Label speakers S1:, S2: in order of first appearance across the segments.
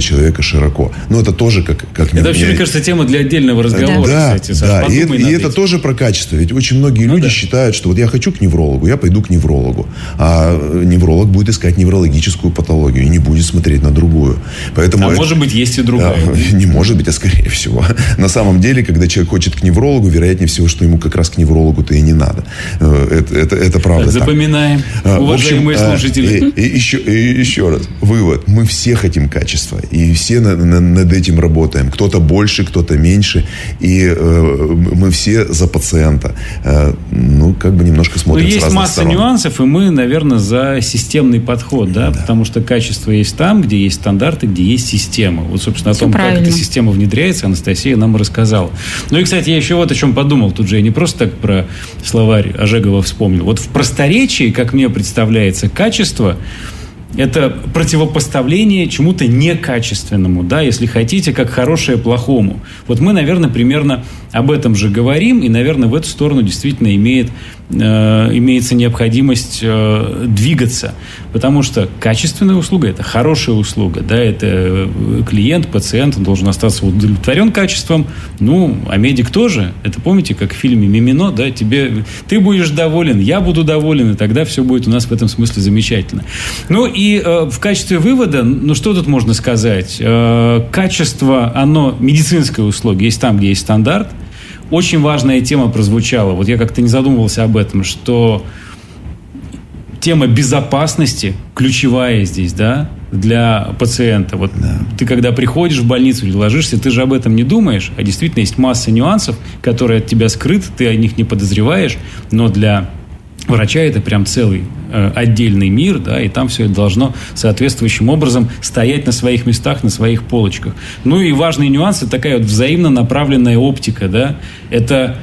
S1: человека широко. Но это тоже как
S2: это вообще, мне кажется, тема для отдельного разговора,
S1: кстати, Саша. Да, и это тоже про качество. Ведь очень многие люди считают, что вот я хочу к неврологу, я пойду к неврологу. А невролог будет искать неврологическую патологию и не будет смотреть на другую. Поэтому
S2: может быть, есть и другая.
S1: Не может быть, а скорее всего. На самом деле, когда человек хочет к неврологу, вероятнее всего, что ему как раз к неврологу-то и не надо. Это правда.
S2: Запоминаем, уважаемые слушатели.
S1: Еще раз. Вывод. Мы все хотим качества. И все над этим работаем. Кто-то больше, кто-то меньше. И мы все за пациента. Немножко смотрим с разных сторон.
S2: Есть масса нюансов, и мы, наверное, за системный подход, да? Потому что качество есть там, где есть стандарты, где есть система. Вот, собственно, о том, как эта система внедряется, Анастасия нам рассказала. Ну и, кстати, я еще вот о чем подумал. Тут же я не просто так про словарь Ожегова вспомнил. Вот в просторечии, как мне представляется, качество – это противопоставление чему-то некачественному, да, если хотите, как хорошее плохому. Вот мы, наверное, примерно об этом же говорим, и, наверное, в эту сторону действительно имеется необходимость двигаться. Потому что качественная услуга – это хорошая услуга, да, это клиент, пациент, он должен остаться удовлетворен качеством, а медик тоже. Это помните, как в фильме «Мимино», да, ты будешь доволен, я буду доволен, и тогда все будет у нас в этом смысле замечательно. И в качестве вывода, что тут можно сказать? Качество, оно, медицинская услуга, есть там, где есть стандарт. Очень важная тема прозвучала, вот я как-то не задумывался об этом, что тема безопасности ключевая здесь, да, для пациента. Вот ты, когда приходишь в больницу или ложишься, ты же об этом не думаешь, а действительно есть масса нюансов, которые от тебя скрыты, ты о них не подозреваешь, но для врача это прям целый отдельный мир, да, и там все это должно соответствующим образом стоять на своих местах, на своих полочках. И важный нюанс – это такая вот взаимно направленная оптика, да, это,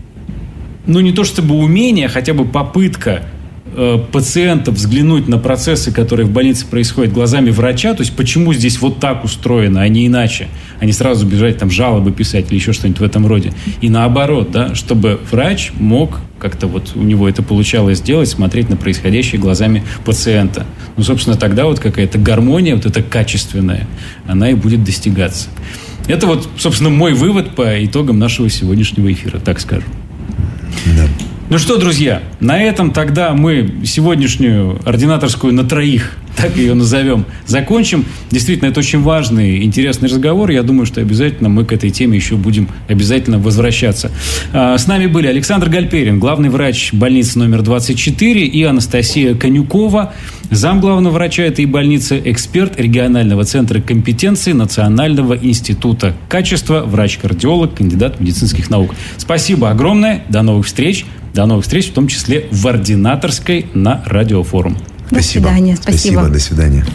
S2: не то чтобы умение, а хотя бы попытка пациента взглянуть на процессы, которые в больнице происходят глазами врача, то есть почему здесь вот так устроено, а не иначе, а не сразу бежать там жалобы писать или еще что-нибудь в этом роде. И наоборот, да, чтобы врач мог как-то вот у него это получалось сделать, смотреть на происходящее глазами пациента. Собственно, тогда вот какая-то гармония, вот эта качественная, она и будет достигаться. Это вот, собственно, мой вывод по итогам нашего сегодняшнего эфира, так скажем.
S1: Да.
S2: Ну что, друзья, на этом тогда мы сегодняшнюю ординаторскую на троих, так ее назовем, закончим. Действительно, это очень важный, интересный разговор. Я думаю, что обязательно мы к этой теме еще будем обязательно возвращаться. С нами были Александр Гальперин, главный врач больницы номер 24, и Анастасия Конюкова, замглавного врача этой больницы, эксперт регионального центра компетенции Национального института качества, врач-кардиолог, кандидат медицинских наук. Спасибо огромное. До новых встреч. До новых встреч, в том числе в ординаторской на Радиофорум.
S1: Спасибо.
S3: До свидания. Спасибо.
S1: До свидания.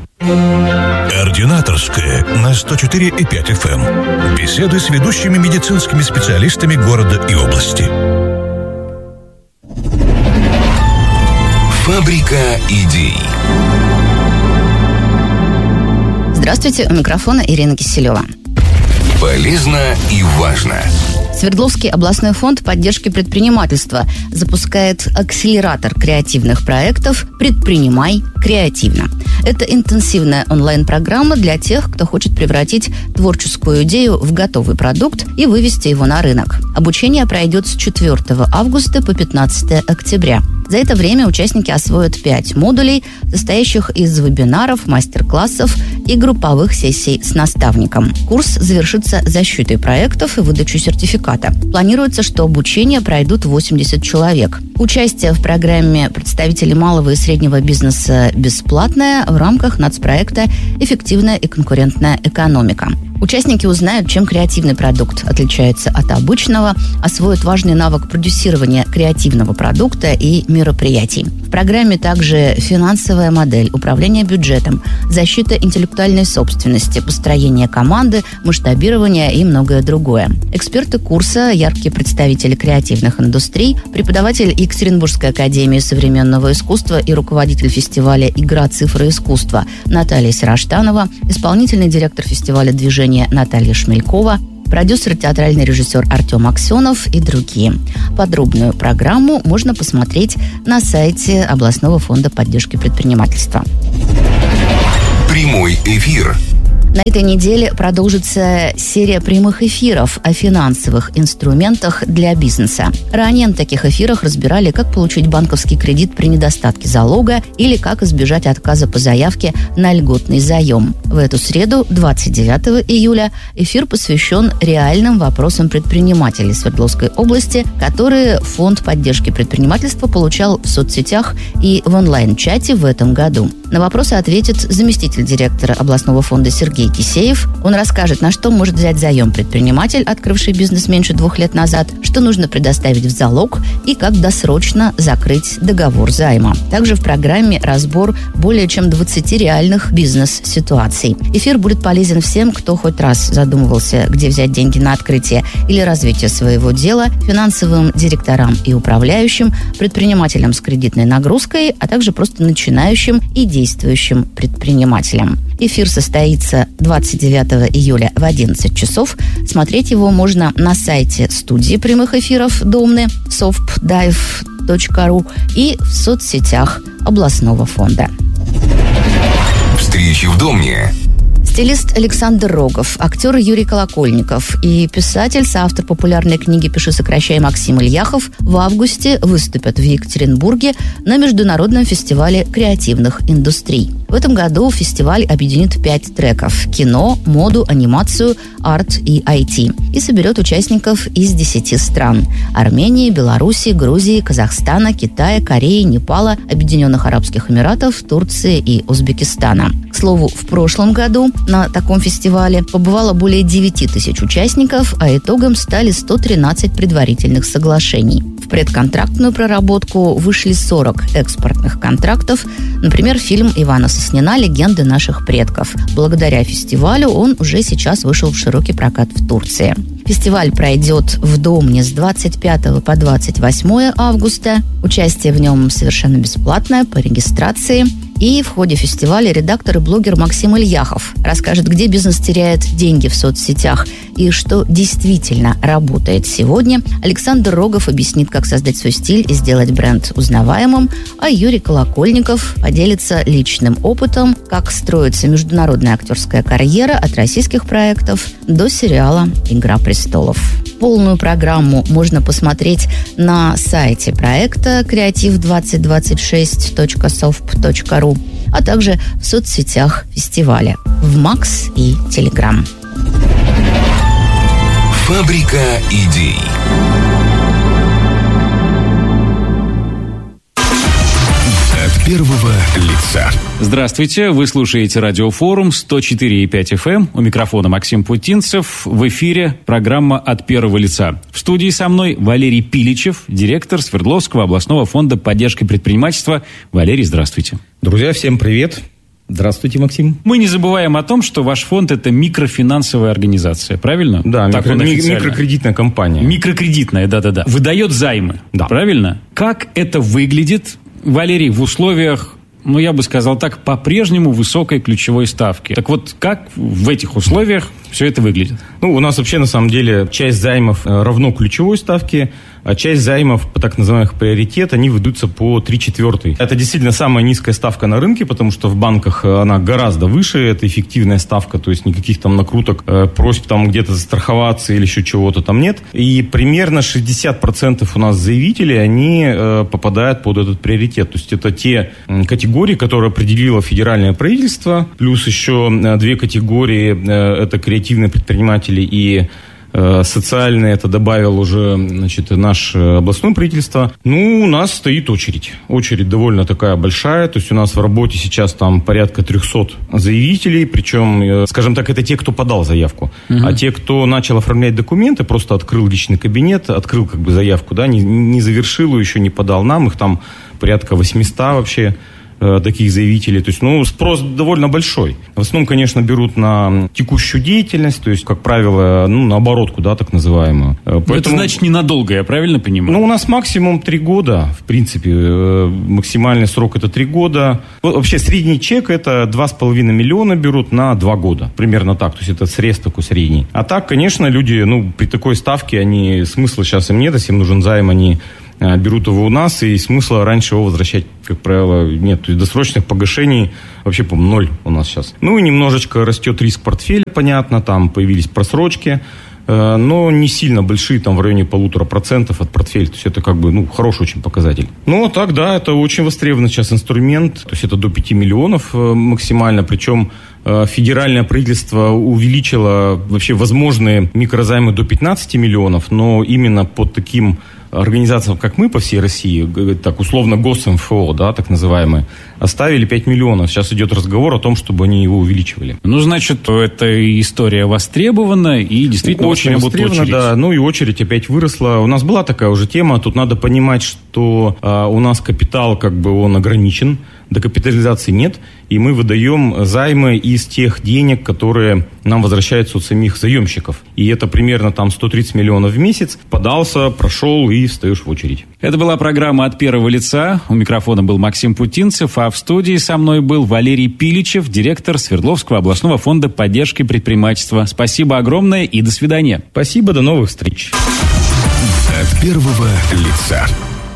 S4: Ординаторская на 104,5 FM. Беседы с ведущими медицинскими специалистами города и области. Фабрика идей.
S3: Здравствуйте, у микрофона Ирина Киселева.
S4: Полезно и важно.
S3: Свердловский областной фонд поддержки предпринимательства запускает акселератор креативных проектов «Предпринимай креативно». Это интенсивная онлайн-программа для тех, кто хочет превратить творческую идею в готовый продукт и вывести его на рынок. Обучение пройдет с 4 августа по 15 октября. За это время участники освоят 5 модулей, состоящих из вебинаров, мастер-классов и групповых сессий с наставником. Курс завершится защитой проектов и выдачей сертификата. Планируется, что обучение пройдут 80 человек. Участие в программе представителей малого и среднего бизнеса бесплатное в рамках нацпроекта «Эффективная и конкурентная экономика». Участники узнают, чем креативный продукт отличается от обычного, освоят важный навык продюсирования креативного продукта и мероприятий. В программе также финансовая модель, управление бюджетом, защита интеллектуальной собственности, построение команды, масштабирование и многое другое. Эксперты курса, яркие представители креативных индустрий, преподаватель Екатеринбургской академии современного искусства и руководитель фестиваля «Игра, цифра, искусство» Наталья Сираштанова, исполнительный директор фестиваля «Движение» Наталья Шмелькова, продюсер, театральный режиссер Артем Аксенов и другие. Подробную программу можно посмотреть на сайте областного фонда поддержки предпринимательства.
S4: Прямой эфир
S3: На этой неделе продолжится серия прямых эфиров о финансовых инструментах для бизнеса. Ранее на таких эфирах разбирали, как получить банковский кредит при недостатке залога или как избежать отказа по заявке на льготный заем. В эту среду, 29 июля, эфир посвящен реальным вопросам предпринимателей Свердловской области, которые Фонд поддержки предпринимательства получал в соцсетях и в онлайн-чате в этом году. На вопросы ответит заместитель директора областного фонда Сергей Кисеев. Он расскажет, на что может взять заем предприниматель, открывший бизнес меньше 2 лет назад, что нужно предоставить в залог и как досрочно закрыть договор займа. Также в программе разбор более чем 20 реальных бизнес-ситуаций. Эфир будет полезен всем, кто хоть раз задумывался, где взять деньги на открытие или развитие своего дела, финансовым директорам и управляющим, предпринимателям с кредитной нагрузкой, а также просто начинающим и действующим предпринимателям. Эфир состоится 29 июля в 11 часов. Смотреть его можно на сайте студии прямых эфиров Домны softdive.ru и в соцсетях областного фонда.
S4: Встречи в Домне.
S3: Стилист Александр Рогов, актер Юрий Колокольников и писатель, соавтор популярной книги «Пиши, сокращай» Максим Ильяхов в августе выступят в Екатеринбурге на Международном фестивале креативных индустрий. В этом году фестиваль объединит 5 треков – кино, моду, анимацию, арт и IT. И соберет участников из 10 стран – Армении, Белоруссии, Грузии, Казахстана, Китая, Кореи, Непала, Объединенных Арабских Эмиратов, Турции и Узбекистана. К слову, в прошлом году на таком фестивале побывало более 9 тысяч участников, а итогом стали 113 предварительных соглашений. В предконтрактную проработку вышли 40 экспортных контрактов. Например, фильм Ивана Соснина «Легенды наших предков». Благодаря фестивалю он уже сейчас вышел в широкий прокат в Турции. Фестиваль пройдет в Домне с 25 по 28 августа. Участие в нем совершенно бесплатное по регистрации. И в ходе фестиваля редактор и блогер Максим Ильяхов расскажет, где бизнес теряет деньги в соцсетях и что действительно работает сегодня. Александр Рогов объяснит, как создать свой стиль и сделать бренд узнаваемым, а Юрий Колокольников поделится личным опытом, как строится международная актерская карьера от российских проектов до сериала «Игра престолов». Полную программу можно посмотреть на сайте проекта creative2026.soft.ru, а также в соцсетях фестиваля в Макс и Телеграм.
S4: Фабрика идей. От первого лица.
S2: Здравствуйте, вы слушаете радиофорум 104,5 FM. У микрофона Максим Путинцев. В эфире программа «От первого лица». В студии со мной Валерий Пиличев, директор Свердловского областного фонда поддержки предпринимательства. Валерий, здравствуйте.
S5: Друзья, всем привет. Здравствуйте, Максим.
S2: Мы не забываем о том, что ваш фонд – это микрофинансовая организация, правильно?
S5: Да, микрокредитная компания.
S2: Микрокредитная, да-да-да. Выдает займы,
S5: да.
S2: Правильно? Как это выглядит, Валерий, в условиях, я бы сказал так, по-прежнему высокой ключевой ставки? Так вот, как в этих условиях все это выглядит?
S5: У нас вообще, на самом деле, часть займов равно ключевой ставке, а часть займов по так называемых приоритет, они выдаются по 3/4. Это действительно самая низкая ставка на рынке, потому что в банках она гораздо выше, это эффективная ставка, то есть никаких там накруток, просьб там где-то застраховаться или еще чего-то там нет. И примерно 60% у нас заявителей, они попадают под этот приоритет. То есть это те категории, которые определило федеральное правительство, плюс еще 2 категории, это креативные предприниматели и социальные, это добавил уже, наше областное правительство. У нас стоит очередь. Очередь довольно такая большая. То есть у нас в работе сейчас там порядка 300 заявителей. Причем, скажем так, это те, кто подал заявку. А те, кто начал оформлять документы, просто открыл личный кабинет, открыл заявку, не завершил ее, еще не подал нам. Их там порядка 800 вообще. Таких заявителей. То есть, спрос довольно большой. В основном, конечно, берут на текущую деятельность, то есть, как правило, на оборотку, так называемую.
S2: Поэтому... Это значит ненадолго, я правильно понимаю?
S5: У нас максимум 3 года, в принципе. Максимальный срок это 3 года. Вообще, средний чек это 2,5 миллиона берут на 2 года. Примерно так. То есть, это срез такой средний. А так, конечно, люди, при такой ставке, смысла сейчас им нет, если им нужен займ, они берут его у нас, и смысла раньше его возвращать, как правило, нет. То есть досрочных погашений вообще, по-моему, 0 у нас сейчас. Ну и немножечко растет риск портфеля, понятно, там появились просрочки, но не сильно большие, там в районе 1,5% от портфеля. То есть это как бы, хороший очень показатель. Ну, так, да, это очень востребованный сейчас инструмент. То есть это до 5 миллионов максимально. Причем федеральное правительство увеличило вообще возможные микрозаймы до 15 миллионов, но именно под таким организациям, как мы по всей России, так условно ГосМФО, да, так называемые, оставили 5 миллионов. Сейчас идет разговор о том, чтобы они его увеличивали.
S2: Ну, значит, эта история востребована и действительно
S5: очень востребована, да. Ну и очередь опять выросла. У нас была такая уже тема. Тут надо понимать, что у нас капитал, как бы он ограничен, докапитализации нет, и мы выдаем займы из тех денег, которые нам возвращаются от самих заемщиков. И это примерно там 130 миллионов в месяц. Подался, прошел и встаешь в очередь.
S2: Это была программа «От первого лица». У микрофона был Максим Путинцев, а в студии со мной был Валерий Пиличев, директор Свердловского областного фонда поддержки предпринимательства. Спасибо огромное и до свидания.
S5: Спасибо, до новых встреч.
S4: От первого лица.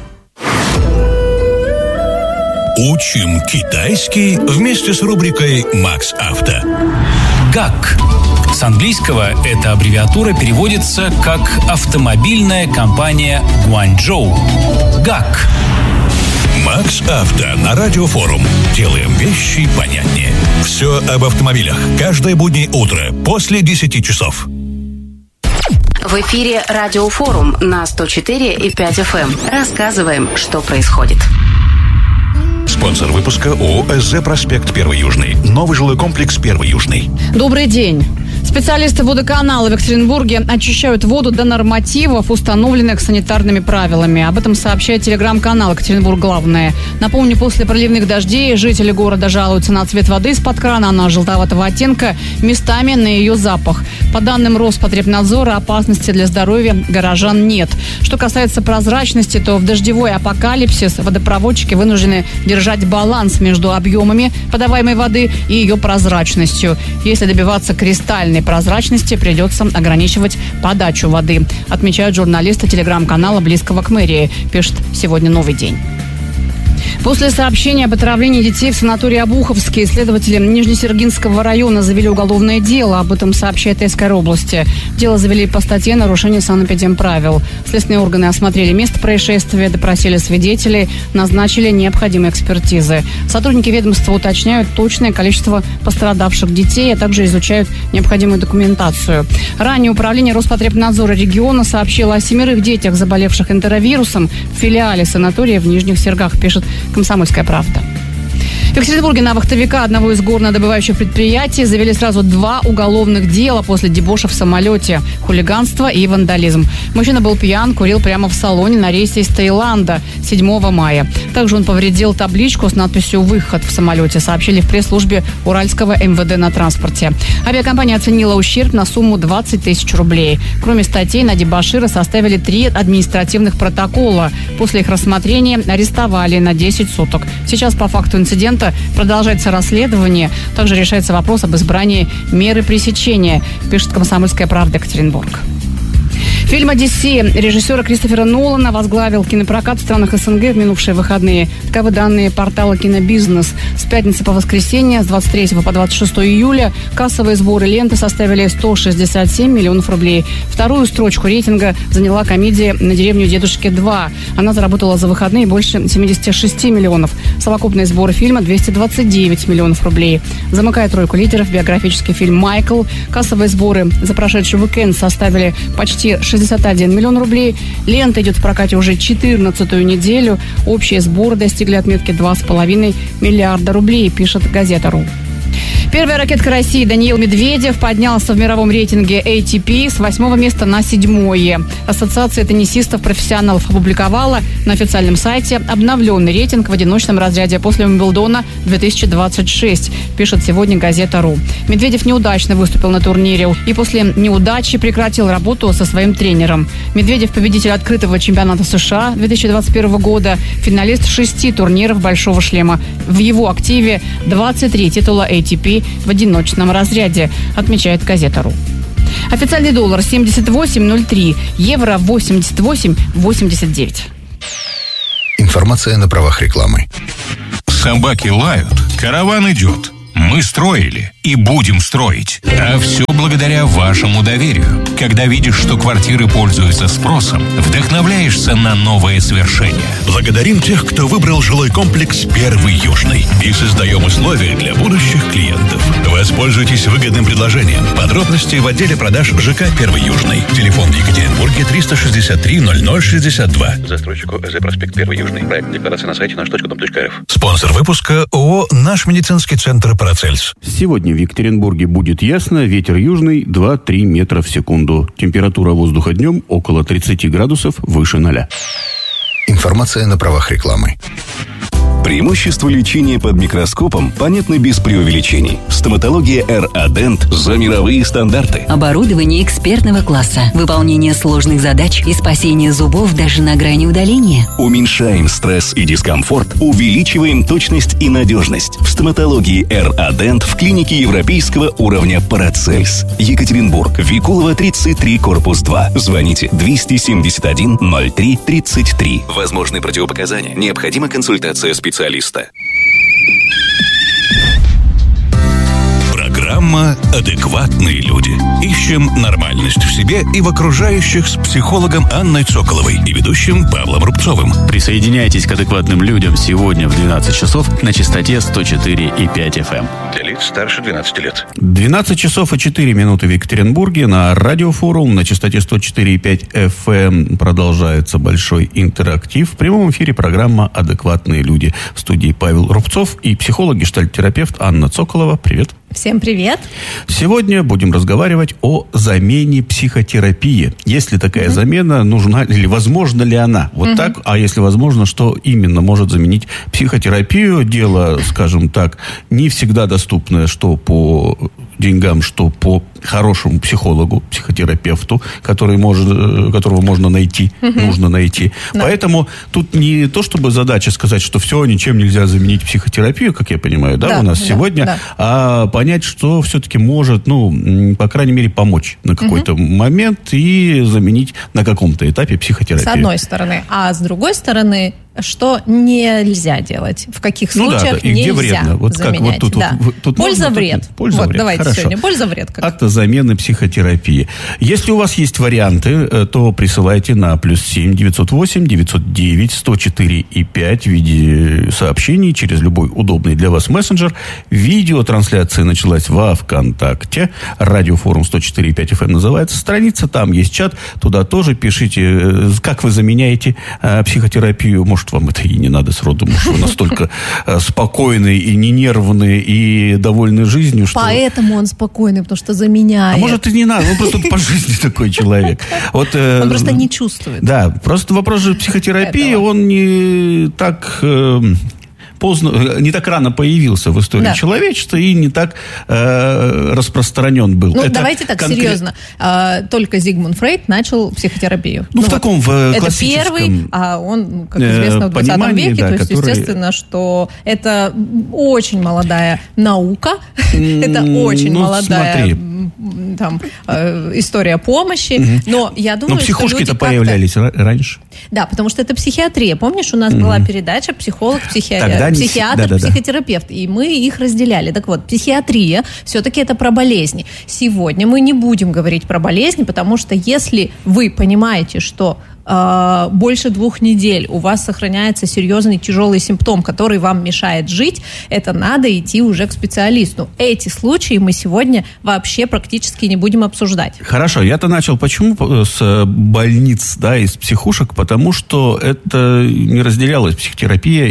S4: Учим китайский вместе с рубрикой «Макс Авто».
S6: ГАК. С английского эта аббревиатура переводится как «Автомобильная компания Гуанчжоу». ГАК.
S4: «Макс Авто» на Радиофорум. Делаем вещи понятнее. Все об автомобилях. Каждое буднее утро после 10 часов.
S7: В эфире Радиофорум на 104,5 FM. Рассказываем, что происходит.
S4: Спонсор выпуска ООО «СЗ Проспект 1 Южный». Новый жилой комплекс 1 Южный.
S8: Добрый день. Специалисты водоканала в Екатеринбурге очищают воду до нормативов, установленных санитарными правилами. Об этом сообщает телеграм-канал «Екатеринбург. Главное». Напомню, после проливных дождей жители города жалуются на цвет воды из-под крана. Она желтоватого оттенка, местами на ее запах. По данным Роспотребнадзора, опасности для здоровья горожан нет. Что касается прозрачности, то в дождевой апокалипсис водопроводчики вынуждены держать баланс между объемами подаваемой воды и ее прозрачностью. Если добиваться кристальной прозрачности, придется ограничивать подачу воды, отмечают журналисты телеграм-канала близкого к мэрии, пишет «Сегодня новый день». После сообщения об отравлении детей в санатории Обуховске следователи Нижнесергинского района завели уголовное дело. Об этом сообщает СК области. Дело завели по статье «Нарушение санэпидемправил». Следственные органы осмотрели место происшествия, допросили свидетелей, назначили необходимые экспертизы. Сотрудники ведомства уточняют точное количество пострадавших детей, а также изучают необходимую документацию. Ранее управление Роспотребнадзора региона сообщило о 7 детях, заболевших энтеровирусом в филиале санатория в Нижних Сергах, пишет «Комсомольская правда». В Екатеринбурге на вахтовика одного из горнодобывающих предприятий завели сразу 2 уголовных дела после дебоша в самолете. Хулиганство и вандализм. Мужчина был пьян, курил прямо в салоне на рейсе из Таиланда 7 мая. Также он повредил табличку с надписью «Выход» в самолете, сообщили в пресс-службе Уральского МВД на транспорте. Авиакомпания оценила ущерб на сумму 20 тысяч рублей. Кроме статей, на дебошира составили 3 административных протокола. После их рассмотрения арестовали на 10 суток. Сейчас по факту инцидента продолжается расследование. Также решается вопрос об избрании меры пресечения, пишет «Комсомольская правда» Екатеринбург. Фильм «Одиссея» режиссера Кристофера Нолана возглавил кинопрокат в странах СНГ в минувшие выходные. Таковы данные портала «Кинобизнес». С пятницы по воскресенье, с 23 по 26 июля, кассовые сборы ленты составили 167 миллионов рублей. Вторую строчку рейтинга заняла комедия «На деревню дедушки 2». Она заработала за выходные больше 76 миллионов. Совокупные сборы фильма 229 миллионов рублей. Замыкая тройку лидеров биографический фильм «Майкл». Кассовые сборы за прошедший уикенд составили почти 61 миллион рублей. Лента идет в прокате уже 14-ю неделю. Общие сборы достигли отметки 2,5 миллиарда рублей, пишет газета.ру. Первая ракетка России Даниил Медведев поднялся в мировом рейтинге ATP с 8 места на 7-е. Ассоциация теннисистов-профессионалов опубликовала на официальном сайте обновленный рейтинг в одиночном разряде после Уимблдона 2026, пишет сегодня газета.ру. Медведев неудачно выступил на турнире и после неудачи прекратил работу со своим тренером. Медведев – победитель открытого чемпионата США 2021 года, финалист 6 турниров «Большого шлема». В его активе 23 титула ATP в одиночном разряде, отмечает газета.ру. Официальный доллар 78.03, евро 88.89.
S9: Информация на правах рекламы.
S4: Собаки лают, караван идет. Мы строили и будем строить. А все благодаря вашему доверию. Когда видишь, что квартиры пользуются спросом, вдохновляешься на новые свершения. Благодарим тех, кто выбрал жилой комплекс «Первый Южный». И создаем условия для будущих клиентов. Воспользуйтесь выгодным предложением. Подробности в отделе продаж ЖК «Первый Южный». Телефон в Екатеринбурге 363-0062. Застройщику ЭЗ проспект Первый Южный. Проект декларации на сайте наш.дом.рф. Спонсор выпуска ООО «Наш медицинский центр Парацельс».
S10: Сегодня в Екатеринбурге будет ясно, ветер южный 2-3 метра в секунду. Температура воздуха днем около 30 градусов выше 0.
S9: Информация на правах рекламы.
S11: Преимущества лечения под микроскопом понятны без преувеличений. Стоматология РАДЕНТ за мировые стандарты.
S12: Оборудование экспертного класса, выполнение сложных задач и спасение зубов даже на грани удаления.
S11: Уменьшаем стресс и дискомфорт, увеличиваем точность и надежность. В стоматологии РАДЕНТ в клинике европейского уровня Парацельс. Екатеринбург, Викулова, 33, корпус 2. Звоните 271 03 33. Возможны противопоказания. Необходима консультация специалиста.
S4: Программа «Адекватные люди». Ищем нормальность в себе и в окружающих с психологом Анной Цоколовой и ведущим Павлом Рубцовым.
S10: Присоединяйтесь к адекватным людям сегодня в 12 часов на частоте 104,5 FM.
S4: Для лиц старше 12 лет.
S10: 12 часов и 4 минуты в Екатеринбурге на радиофорум на частоте 104,5 FM продолжается большой интерактив. В прямом эфире программа «Адекватные люди». В студии Павел Рубцов и психолог-гештальт-терапевт Анна Цоколова. Привет.
S13: Всем привет.
S10: Сегодня будем разговаривать о замене психотерапии. Есть ли такая замена, нужна или возможна ли она? Вот так, а если возможно, что именно может заменить психотерапию? Дело, скажем так, не всегда доступное, что по деньгам, что по хорошему психологу, психотерапевту, которого можно найти, нужно найти. Да. Поэтому тут не то, чтобы задача сказать, что все, ничем нельзя заменить психотерапию, как я понимаю, у нас сегодня, а понять, что все-таки может, по крайней мере, помочь на какой-то момент и заменить на каком-то этапе психотерапию.
S13: С одной стороны. А с другой стороны, что нельзя делать, в каких случаях
S10: и
S13: нельзя
S10: где вредно. Вот
S13: заменять.
S10: Как тут
S13: Польза-вред.
S10: Польза-вред.
S13: Давайте
S10: Хорошо.
S13: сегодня польза-вред.
S10: От замены психотерапии. Если у вас есть варианты, то присылайте на +7 908 909 104,5 в виде сообщений через любой удобный для вас мессенджер. Видеотрансляция началась во ВКонтакте. Радиофорум 104,5 FM называется страница. Там есть чат. Туда тоже пишите, как вы заменяете психотерапию. Может, вам это и не надо сроду. Может, вы настолько спокойны и не нервны и довольны жизнью, что...
S13: Поэтому он спокойный, потому что заменяет.
S10: А может, и не надо. Он просто по жизни такой человек.
S13: Он просто не чувствует.
S10: Да, просто вопрос же психотерапии, он не так... не так рано появился в истории человечества и не так распространен был.
S13: Давайте так, серьезно. Только Зигмунд Фрейд начал психотерапию.
S10: В таком классическом...
S13: Это первый, а он, как известно, в 20 веке. То есть, естественно, что это очень молодая наука. Это очень молодая история помощи. Но я думаю, что
S10: психушки-то появлялись раньше.
S13: Да, потому что это психиатрия. Помнишь, у нас была передача «Психолог, психиатр, психиатры», и мы их разделяли. Так вот, психиатрия все-таки это про болезни. Сегодня мы не будем говорить про болезни, потому что если вы понимаете, что больше 2 недель у вас сохраняется серьезный тяжелый симптом, который вам мешает жить, это надо идти уже к специалисту. Эти случаи мы сегодня вообще практически не будем обсуждать.
S10: Хорошо, я-то начал почему с больниц, из психушек, потому что это не разделялась психотерапия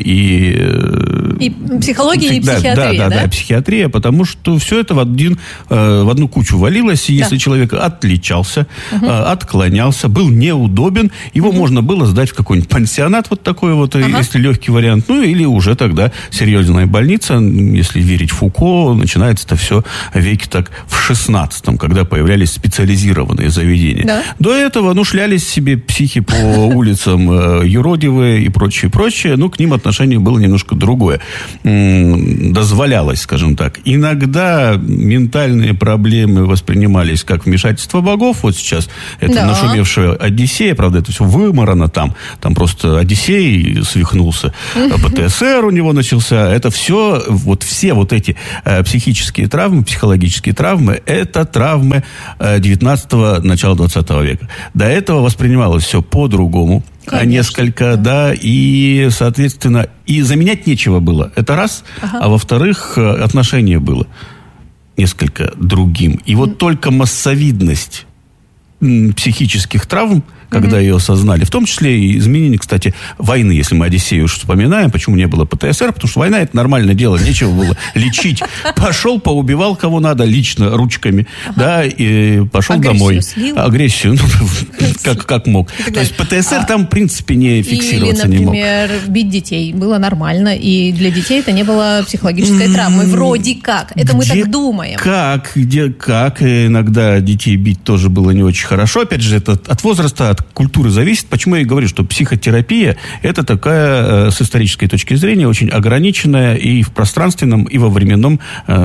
S10: и
S13: психология, и психиатрия,
S10: да, психиатрия, потому что все это в одну кучу валилось, и если человек отличался, отклонялся, был неудобен, его можно было сдать в какой-нибудь пансионат, вот такой вот, если легкий вариант, или уже тогда серьезная больница, если верить Фуко, начинается это все веке так в 16-м, когда появлялись специализированные заведения. Да. До этого, шлялись себе психи по улицам юродивые и прочее, к ним отношение было немножко другое. дозволялось, скажем так. Иногда ментальные проблемы воспринимались как вмешательство богов. Вот сейчас это нашумевшая Одиссея, правда, это все вымарано там просто Одиссей свихнулся, ПТСР у него начался. Это все, все эти психические травмы, психологические травмы, это травмы 19-го, начала 20 века. До этого воспринималось все по-другому. Конечно, несколько, и, соответственно, и заменять нечего было. Это раз. А во-вторых, отношение было несколько другим. И вот только массовидность психических травм, когда ее осознали, в том числе и изменение, кстати, войны, если мы Одиссею уж вспоминаем, почему не было ПТСР, потому что война — это нормальное дело, нечего было лечить. Пошел, поубивал кого надо лично, ручками, и пошел домой. Агрессию, как мог. То есть ПТСР там, в принципе, не фиксироваться не мог.
S13: Или, например, бить детей было нормально, и для детей это не было психологической травмой. Вроде как. Это мы так думаем.
S10: Как? Иногда детей бить тоже было не очень хорошо. Опять же, это от возраста, от культуры зависит. Почему я и говорю, что психотерапия – это такая, с исторической точки зрения, очень ограниченная и в пространственном, и во временном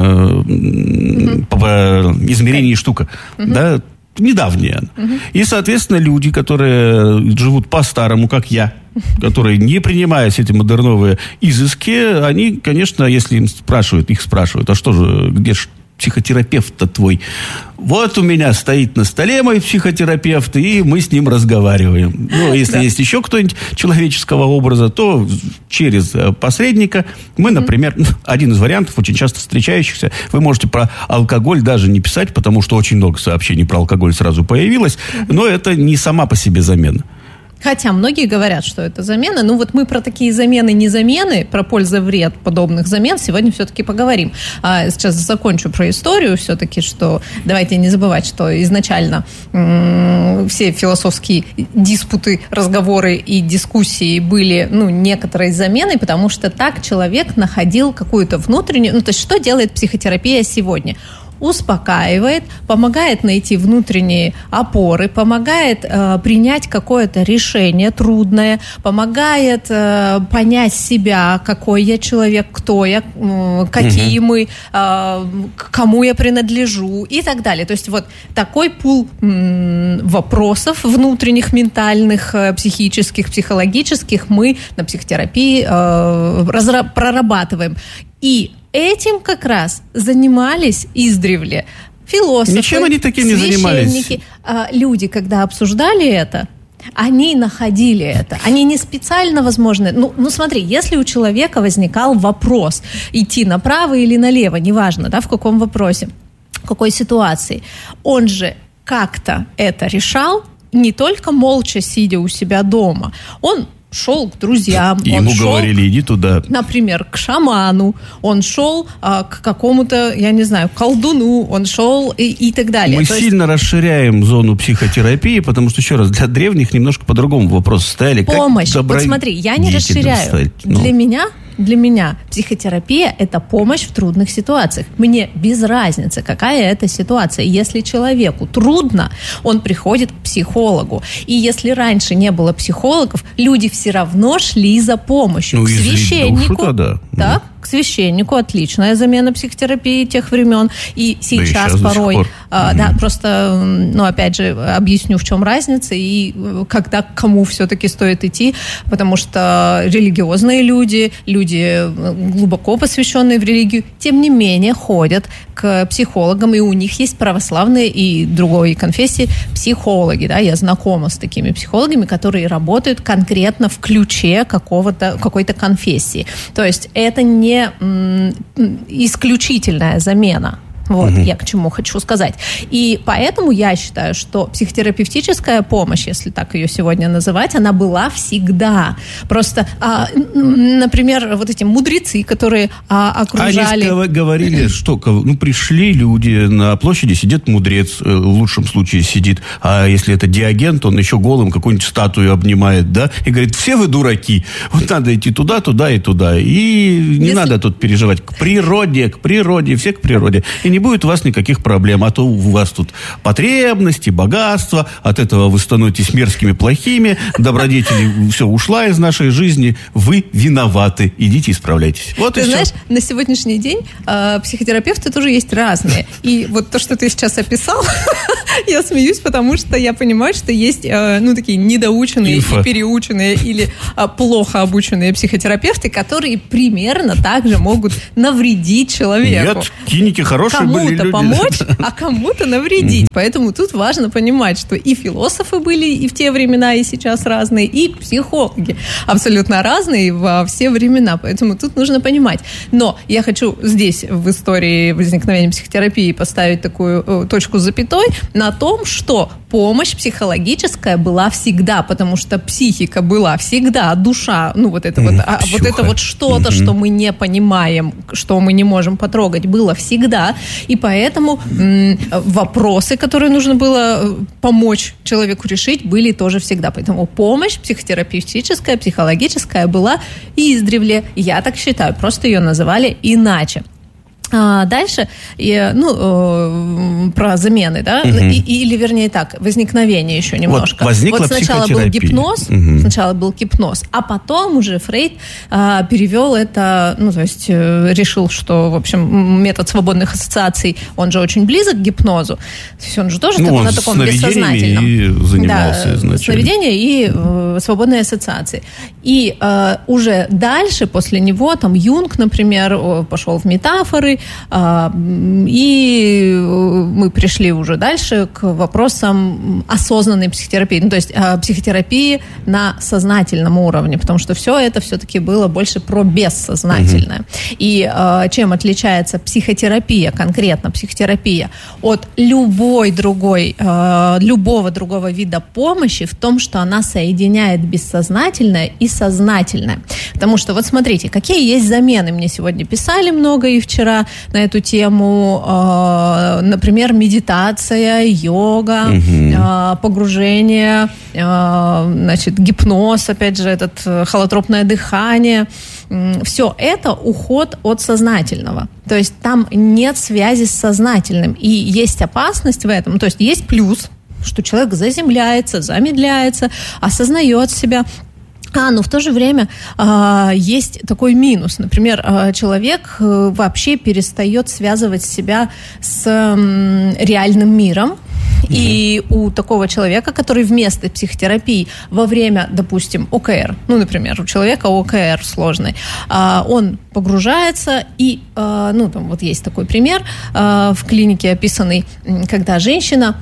S10: измерении штука. Недавняя. И, соответственно, люди, которые живут по-старому, как я, которые не принимают все эти модерновые изыски, они, конечно, если их спрашивают, а что же, где же психотерапевт-то твой? Вот у меня стоит на столе мой психотерапевт, и мы с ним разговариваем. Если есть еще кто-нибудь человеческого образа, то через посредника мы, например, один из вариантов, очень часто встречающихся, вы можете про алкоголь даже не писать, потому что очень много сообщений про алкоголь сразу появилось, но это не сама по себе замена.
S13: Хотя многие говорят, что это замена. Мы про такие замены, про пользу и вред подобных замен сегодня все-таки поговорим. Сейчас закончу про историю все-таки, что давайте не забывать, что изначально все философские диспуты, разговоры и дискуссии были, некоторой заменой, потому что так человек находил какую-то внутреннюю... то есть что делает психотерапия сегодня? Успокаивает, помогает найти внутренние опоры, помогает принять какое-то решение трудное, помогает понять себя, какой я человек, кто я, какие мы, кому я принадлежу и так далее. То есть такой пул вопросов внутренних, ментальных, психических, психологических мы на психотерапии прорабатываем. И этим как раз занимались издревле философы,
S10: ничем они таким не занимались.
S13: Люди, когда обсуждали это, они находили это. Они не специально, возможно... смотри, если у человека возникал вопрос, идти направо или налево, неважно, в каком вопросе, в какой ситуации, он же как-то это решал, не только молча сидя у себя дома. Он шел к друзьям.
S10: Ему говорили, иди туда.
S13: Например, к шаману. Он шел к какому-то, я не знаю, колдуну. Он шел и так далее.
S10: Мы сильно расширяем зону психотерапии, потому что, еще раз, для древних немножко по-другому вопросы стояли.
S13: Помощь. Смотри, я не расширяю. Для меня психотерапия – это помощь в трудных ситуациях. Мне без разницы, какая это ситуация. Если человеку трудно, он приходит к психологу. И если раньше не было психологов, люди все равно шли за помощью к священнику. К священнику отличная замена психотерапии тех времен. И сейчас порой... просто, опять же, объясню, в чем разница и когда к кому все-таки стоит идти, потому что религиозные люди глубоко посвященные в религию, тем не менее ходят к психологам, и у них есть православные и другой конфессии психологи. Я знакома с такими психологами, которые работают конкретно в ключе какой-то конфессии. То есть это не исключительная замена. Я к чему хочу сказать. И поэтому я считаю, что психотерапевтическая помощь, если так ее сегодня называть, она была всегда. Просто, например, эти мудрецы, которые окружали...
S10: Они говорили, что пришли люди, на площади сидит мудрец, в лучшем случае сидит, а если это Диоген, то он еще голым какую-нибудь статую обнимает, и говорит, все вы дураки, надо идти туда, туда и туда. И не надо тут переживать. К природе, все к природе. И не будет у вас никаких проблем. А то у вас тут потребности, богатство, от этого вы становитесь мерзкими, плохими, добродетели, все, ушла из нашей жизни, вы виноваты. Идите исправляйтесь. Вот.
S13: Ты знаешь, на сегодняшний день психотерапевты тоже есть разные. И вот то, что ты сейчас описал, я смеюсь, потому что я понимаю, что есть, такие недоученные и переученные или плохо обученные психотерапевты, которые примерно так же могут навредить человеку.
S10: Нет, киники хорошие были люди.
S13: Кому-то помочь, а кому-то навредить. Поэтому тут важно понимать, что и философы были и в те времена, и сейчас разные, и психологи абсолютно разные во все времена. Поэтому тут нужно понимать. Но я хочу здесь в истории возникновения психотерапии поставить такую точку с запятой на том, что помощь психологическая была всегда, потому что психика была всегда, душа, вот это что-то, что мы не понимаем, что мы не можем потрогать, было всегда. И поэтому вопросы, которые нужно было помочь человеку решить, были тоже всегда. Поэтому помощь психотерапевтическая, психологическая была издревле. Я так считаю, просто ее называли иначе. Дальше, про замены, да, или вернее так, возникновение еще немножко.
S10: Вот
S13: сначала был гипноз, а потом уже Фрейд перевел это, решил, что, в общем, метод свободных ассоциаций, он же очень близок к гипнозу, то есть он же тоже на таком бессознательном.
S10: И занимался изначально.
S13: Сновидения и свободные ассоциации. И уже дальше, после него, Юнг, например, пошел в метафоры, и мы пришли уже дальше к вопросам осознанной психотерапии, то есть психотерапии на сознательном уровне, потому что все это все-таки было больше про бессознательное. И чем отличается психотерапия, конкретно психотерапия, от любого другого вида помощи в том, что она соединяет бессознательное и сознательное. Потому что, смотрите, какие есть замены. Мне сегодня писали много и вчера на эту тему, например, медитация, йога, погружение, гипноз, опять же, холотропное дыхание. Все это уход от сознательного. То есть там нет связи с сознательным. И есть опасность в этом. То есть есть плюс, что человек заземляется, замедляется, осознает себя. Но в то же время есть такой минус. Например, человек вообще перестает связывать себя с реальным миром. И у такого человека, который вместо психотерапии во время, допустим, ОКР, например, у человека ОКР сложный, он погружается и, есть такой пример в клинике описанный, когда у женщины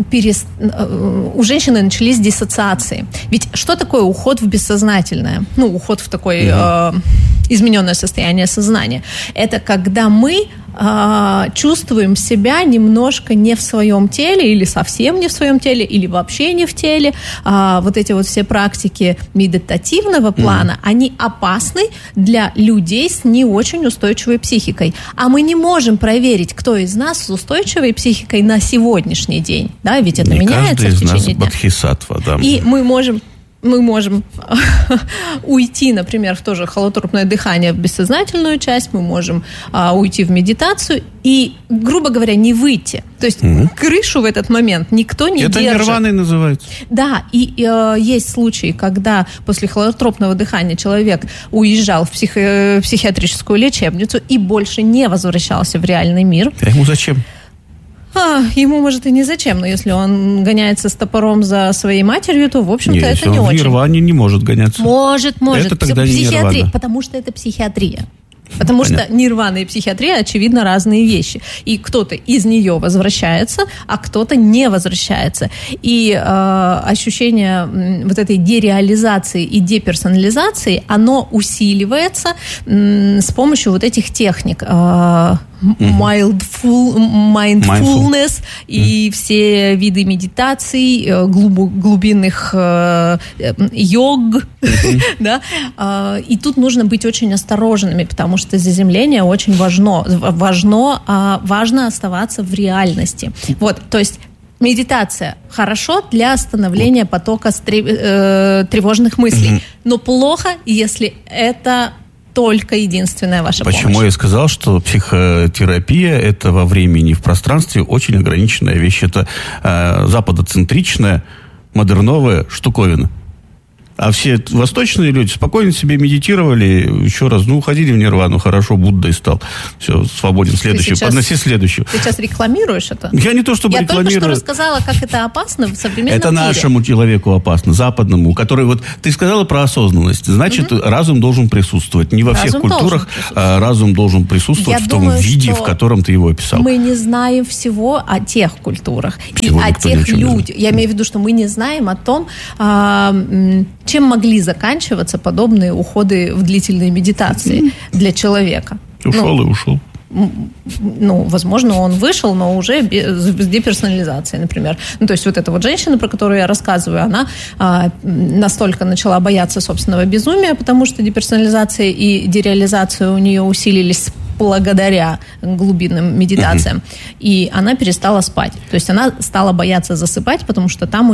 S13: начались диссоциации. Ведь что такое уход в бессознательное? Уход в такое измененное состояние сознания. Это когда мы чувствуем себя немножко не в своем теле, или совсем не в своем теле, или вообще не в теле. Эти все практики медитативного плана, они опасны для людей с не очень устойчивой психикой. А мы не можем проверить, кто из нас с устойчивой психикой на сегодняшний день. Да, ведь это меняется в течение дня.
S10: Бодхисаттва, да.
S13: И мы можем уйти, например, в тоже холотропное дыхание в бессознательную часть, мы можем уйти в медитацию и, грубо говоря, не выйти. То есть крышу в этот момент никто не держит.
S10: Это нирваной называется.
S13: Да, и есть случаи, когда после холотропного дыхания человек уезжал в психиатрическую лечебницу и больше не возвращался в реальный мир.
S10: А ему зачем?
S13: Ему, может, и не зачем, но если он гоняется с топором за своей матерью, то, в общем-то, это не очень.
S10: Если он в нирване не может гоняться.
S13: Может.
S10: Это тогда не нирвана.
S13: Потому что это психиатрия. Потому что нирвана и психиатрия, очевидно, разные вещи. И кто-то из нее возвращается, а кто-то не возвращается. И ощущение этой дереализации и деперсонализации, оно усиливается с помощью этих техник. Mindfulness и все виды медитаций, глубинных йог. Да? И тут нужно быть очень осторожными, потому что заземление очень важно оставаться в реальности. То есть медитация хорошо для остановления потока тревожных мыслей, но плохо, если это только единственная ваша помощь.
S10: Почему я сказал, что психотерапия – это во времени и в пространстве очень ограниченная вещь. Это западоцентричная, модерновая штуковина. А все восточные люди спокойно себе медитировали, еще раз, уходили в нирвану, хорошо, Буддой стал. Все, свободен. Следующую, подноси следующую.
S13: Ты сейчас рекламируешь это?
S10: Я не то, чтобы рекламирую.
S13: Я только что рассказала, как это опасно в современном
S10: мире. Это нашему человеку опасно, западному, который, вот, ты сказала про осознанность, значит, разум должен присутствовать. Не во всех культурах разум должен присутствовать в том виде, в котором ты его описал.
S13: Мы не знаем всего о тех культурах и о тех людях. Я имею в виду, что мы не знаем о том, чем могли заканчиваться подобные уходы в длительные медитации для человека.
S10: Ушел и ушел.
S13: Возможно, он вышел, но уже с деперсонализацией, например. То есть вот эта вот женщина, про которую я рассказываю, она настолько начала бояться собственного безумия, потому что деперсонализация и дереализация у нее усилились благодаря глубинным медитациям. И она перестала спать. То есть она стала бояться засыпать, потому что там у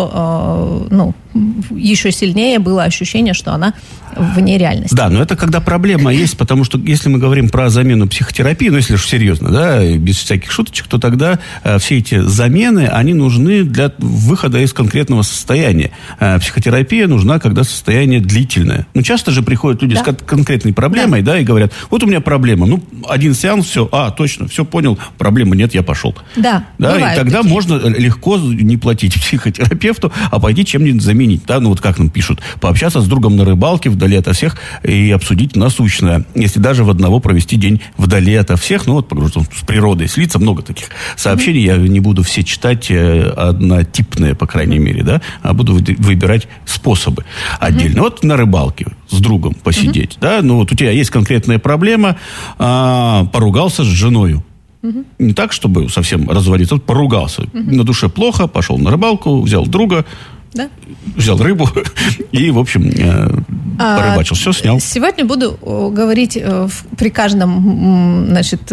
S13: нее еще сильнее было ощущение, что она вне реальности.
S10: Да, но это когда проблема есть, потому что если мы говорим про замену психотерапии, если уж серьезно, да, без всяких шуточек, то тогда все эти замены, они нужны для выхода из конкретного состояния. Психотерапия нужна, когда состояние длительное. Часто же приходят люди с конкретной проблемой, и говорят, вот у меня проблема, один сеанс, все, точно, все понял, проблемы нет, я пошел.
S13: Да,
S10: и тогда можно легко не платить психотерапевту, а пойти чем-нибудь заменить. Да? Как нам пишут, пообщаться с другом на рыбалке вдали ото всех и обсудить насущное. Если даже в одного провести день вдали ото всех, с природой слиться, много таких сообщений, я не буду все читать однотипные, по крайней мере, да, а буду выбирать способы отдельно. Вот на рыбалке с другом посидеть, да, у тебя есть конкретная проблема, поругался с женою. Не так, чтобы совсем развалиться, поругался. На душе плохо, пошел на рыбалку, взял друга, взял рыбу и, в общем, порыбачил. Все снял.
S13: Сегодня буду говорить при каждом,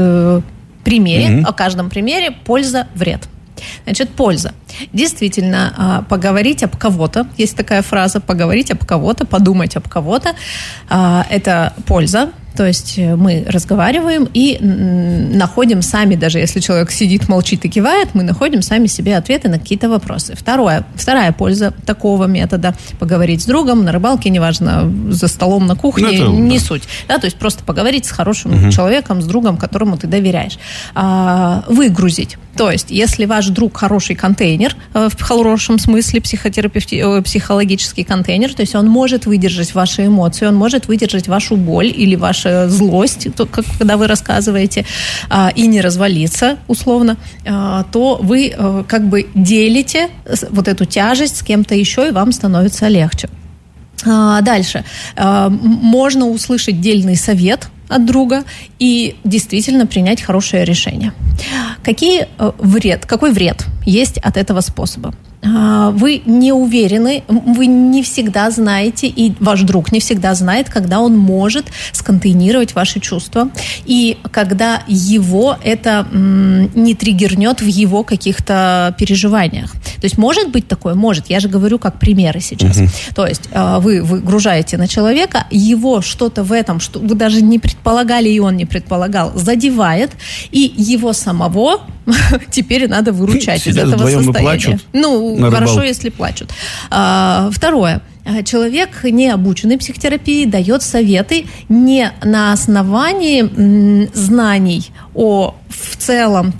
S13: примере, о каждом примере польза-вред. Польза. Действительно, поговорить об кого-то, есть такая фраза, поговорить об кого-то, подумать об кого-то, это польза. То есть мы разговариваем и находим сами, даже если человек сидит, молчит и кивает, мы находим сами себе ответы на какие-то вопросы. Вторая польза такого метода – поговорить с другом на рыбалке, неважно, за столом на кухне, не суть. Да, то есть просто поговорить с хорошим человеком, с другом, которому ты доверяешь. Выгрузить. То есть если ваш друг хороший контейнер, в хорошем смысле психологический контейнер, то есть он может выдержать ваши эмоции, он может выдержать вашу боль или вашу злость, когда вы рассказываете, и не развалиться, условно, то вы делите вот эту тяжесть с кем-то еще, и вам становится легче. Дальше. Можно услышать дельный совет от друга и действительно принять хорошее решение. Какой вред есть от этого способа? Вы не уверены, вы не всегда знаете, и ваш друг не всегда знает, когда он может сконтейнировать ваши чувства, и когда его это не триггернет в его каких-то переживаниях. То есть может быть такое? Может. Я же говорю как примеры сейчас. То есть вы выгружаете на человека, его что-то в этом, что вы даже не предполагали, и он не предполагал, задевает, и его самого теперь надо выручать из этого состояния. Хорошо, если плачут. Второе. Человек, не обученный психотерапией, дает советы не на основании знаний в целом,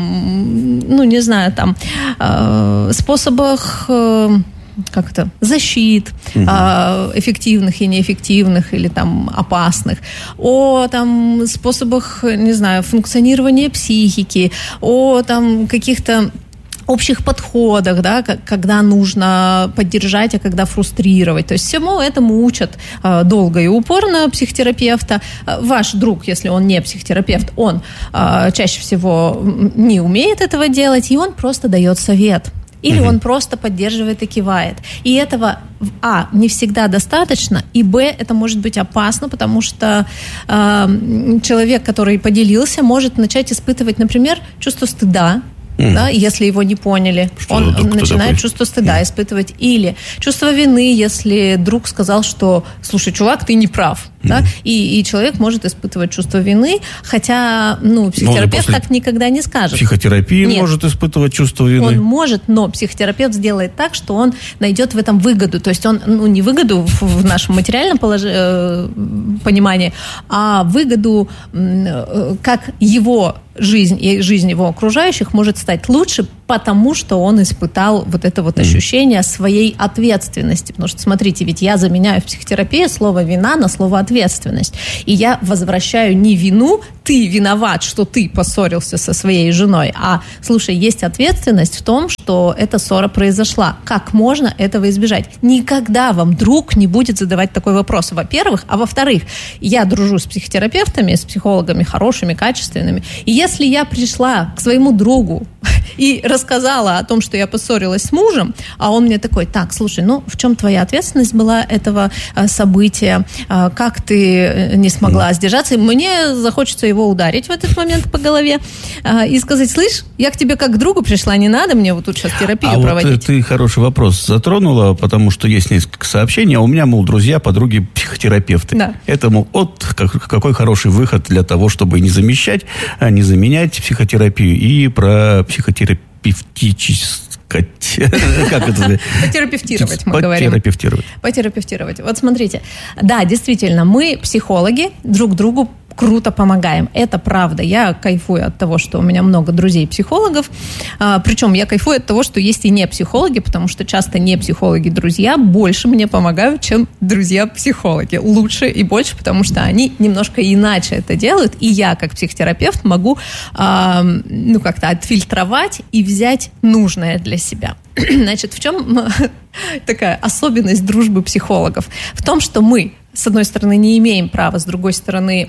S13: способах защит, эффективных и неэффективных, или опасных, о способах, функционирования психики, о каких-то общих подходах, да, когда нужно поддержать, а когда фрустрировать. То есть всему этому учат долго и упорно психотерапевта. Ваш друг, если он не психотерапевт, он чаще всего не умеет этого делать, и он просто дает совет. Или он просто поддерживает и кивает. И этого, не всегда достаточно, и, это может быть опасно, потому что человек, который поделился, может начать испытывать, например, чувство стыда, да, если его не поняли. Он начинает чувство стыда испытывать. Или чувство вины, если друг сказал, что, слушай, чувак, ты не прав. Да? И человек может испытывать чувство вины, хотя психотерапевт так никогда не скажет.
S10: Психотерапия может испытывать чувство вины.
S13: Он может, но психотерапевт сделает так, что он найдет в этом выгоду. То есть он не выгоду в нашем материальном понимании, а выгоду, как его жизнь и жизнь его окружающих может стать лучше, потому что он испытал вот это вот ощущение своей ответственности. Потому что, смотрите, ведь я заменяю в психотерапии слово «вина» на слово «ответственность». И я возвращаю не вину, ты виноват, что ты поссорился со своей женой, а, слушай, есть ответственность в том, что эта ссора произошла. Как можно этого избежать? Никогда вам друг не будет задавать такой вопрос, во-первых. А во-вторых, я дружу с психотерапевтами, с психологами хорошими, качественными. И если я пришла к своему другу и рассказала о том, что я поссорилась с мужем, а он мне такой: так, слушай, в чем твоя ответственность была этого события? Как ты не смогла сдержаться? И мне захочется его ударить в этот момент по голове и сказать: слышь, я к тебе как к другу пришла, не надо мне вот тут сейчас терапию проводить.
S10: Вот ты хороший вопрос затронула, потому что есть несколько сообщений, а у меня, мол, друзья, подруги психотерапевты. Да. Это, мол, какой хороший выход для того, чтобы не замещать, а не заменять психотерапию. И про
S13: потерапевтировать мы говорим. Потерапевтировать. Вот смотрите. Да, действительно, мы, психологи, друг другу круто помогаем. Это правда. Я кайфую от того, что у меня много друзей-психологов. Причем я кайфую от того, что есть и не психологи, потому что часто не психологи-друзья больше мне помогают, чем друзья-психологи. Лучше и больше, потому что они немножко иначе это делают. И я, как психотерапевт, могу как-то отфильтровать и взять нужное для себя. Значит, в чем такая особенность дружбы психологов? В том, что мы, с одной стороны, не имеем права, с другой стороны,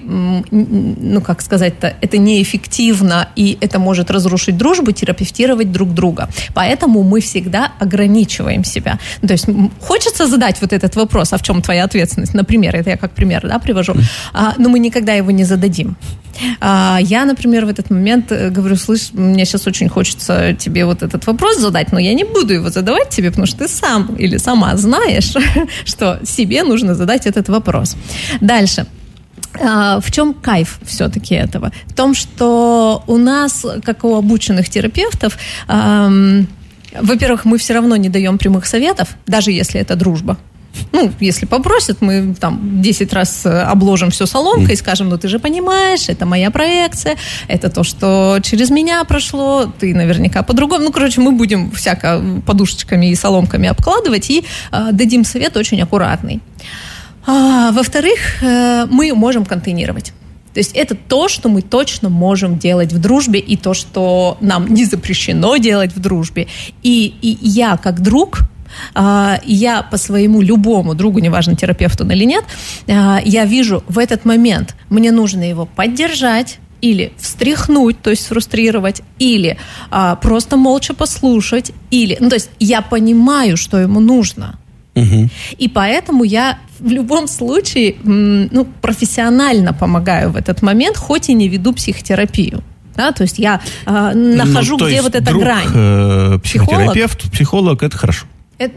S13: это неэффективно, и это может разрушить дружбу, терапевтировать друг друга. Поэтому мы всегда ограничиваем себя. То есть хочется задать вот этот вопрос: а в чем твоя ответственность? Например, это я как пример привожу. Но мы никогда его не зададим. Я, например, в этот момент говорю: слышь, мне сейчас очень хочется тебе вот этот вопрос задать, но я не буду его задавать тебе, потому что ты сам или сама знаешь, что себе нужно задать этот вопрос. Дальше. В чем кайф все-таки этого? В том, что у нас, как у обученных терапевтов, во-первых, мы все равно не даем прямых советов, даже если это дружба. Если попросят, мы 10 раз обложим все соломкой и скажем: ты же понимаешь, это моя проекция, это то, что через меня прошло, ты наверняка по-другому. Мы будем всяко подушечками и соломками обкладывать и дадим совет очень аккуратный. Во-вторых, мы можем контейнировать. То есть это то, что мы точно можем делать в дружбе, и то, что нам не запрещено делать в дружбе. И я, как друг, я по своему любому другу, неважно, терапевту он или нет, я вижу в этот момент, мне нужно его поддержать, или встряхнуть, то есть сфрустрировать, или просто молча послушать, или... то есть я понимаю, что ему нужно. И поэтому я в любом случае профессионально помогаю в этот момент, хоть и не веду психотерапию. Да, то есть я нахожу, где вот эта грань.
S10: Психолог – это хорошо.
S13: Я